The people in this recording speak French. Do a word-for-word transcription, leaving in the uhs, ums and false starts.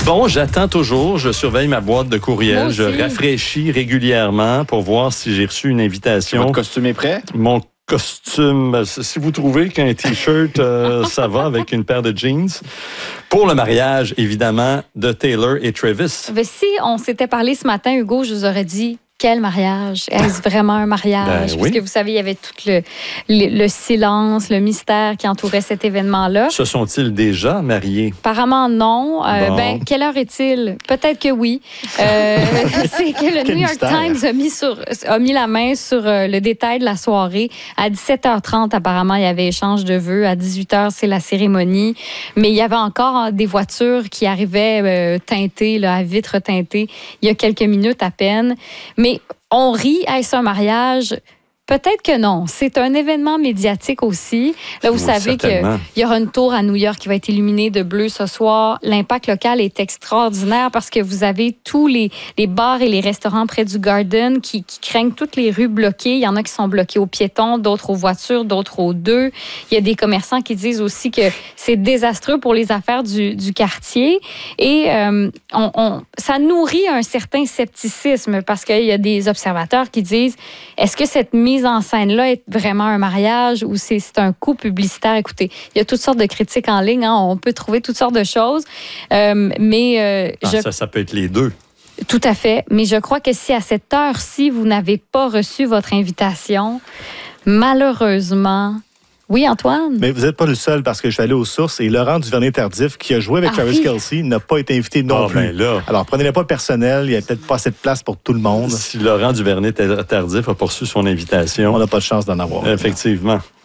Bon, j'attends toujours. Je surveille ma boîte de courriel. Je rafraîchis régulièrement pour voir si j'ai reçu une invitation. Votre costume est prêt? Mon costume, si vous trouvez qu'un T-shirt, euh, ça va avec une paire de jeans. Pour le mariage, évidemment, de Taylor et Travis. Mais si on s'était parlé ce matin, Hugo, je vous aurais dit... Quel mariage? Est-ce vraiment un mariage? Ben, Parce oui. que vous savez, il y avait tout le, le, le silence, le mystère qui entourait cet événement-là. Se sont-ils déjà mariés? Apparemment, non. Euh, Bon. ben, quelle heure est-il? Peut-être que oui. Euh, c'est que le Quel New York mystère. Times a mis, sur, a mis la main sur euh, le détail de la soirée. À dix-sept heures trente, apparemment, il y avait échange de vœux. À dix-huit heures, c'est la cérémonie. Mais il y avait encore des voitures qui arrivaient euh, teintées, là, à vitres teintées, il y a quelques minutes à peine. Mais Mais on rit, est-ce un mariage? Peut-être que non. C'est un événement médiatique aussi. Là, vous Oui, savez certainement. qu'il y aura une tour à New York qui va être illuminée de bleu ce soir. L'impact local est extraordinaire parce que vous avez tous les, les bars et les restaurants près du Garden qui, qui craignent toutes les rues bloquées. Il y en a qui sont bloqués aux piétons, d'autres aux voitures, d'autres aux deux. Il y a des commerçants qui disent aussi que c'est désastreux pour les affaires du, du quartier. Et euh, on, on, ça nourrit un certain scepticisme parce qu'il y a des observateurs qui disent, est-ce que cette mise en scène-là est vraiment un mariage ou c'est, c'est un coup publicitaire? Écoutez, il y a toutes sortes de critiques en ligne. Hein, on peut trouver toutes sortes de choses. Euh, mais euh, Ah, je... ça, ça peut être les deux. Tout à fait. Mais je crois que si à cette heure-ci, vous n'avez pas reçu votre invitation, malheureusement... Oui, Antoine? Mais vous n'êtes pas le seul parce que je suis allé aux sources et Laurent Duvernay-Tardif, qui a joué avec Ah, Travis oui. Kelce, n'a pas été invité non Ah, plus. ben là. Alors, prenez-le pas personnel, il n'y a peut-être pas assez de place pour tout le monde. Si Laurent Duvernay-Tardif a poursu son invitation. On n'a pas de chance d'en avoir. Effectivement.